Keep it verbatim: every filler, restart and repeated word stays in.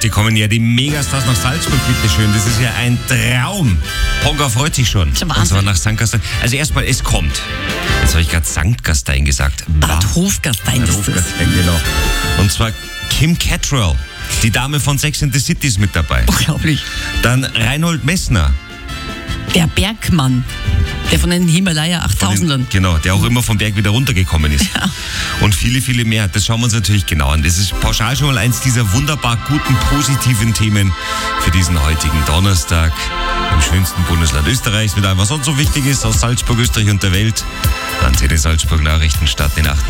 Heute kommen ja die Megastars nach Salzburg, bitteschön. Das ist ja ein Traum. Ponga freut sich schon. Das ist Und Wahnsinn. zwar nach Sankt Gastein. Also erstmal, es kommt. Jetzt habe ich gerade Sankt Gastein gesagt. Bad Hofgastein ist das. Hofgastein, genau. Und zwar Kim Cattrall, die Dame von Sex and the City, ist mit dabei. Unglaublich. Dann Reinhold Messner. Der Bergmann, der von den Himalaya achttausendern. Genau, der auch immer vom Berg wieder runtergekommen ist. Ja. Und viele, viele mehr. Das schauen wir uns natürlich genau an. Das ist pauschal schon mal eins dieser wunderbar guten, positiven Themen für diesen heutigen Donnerstag im schönsten Bundesland Österreichs mit allem, was sonst so wichtig ist, aus Salzburg, Österreich und der Welt. Dann Antenne Salzburg Nachrichten starten in acht Minuten.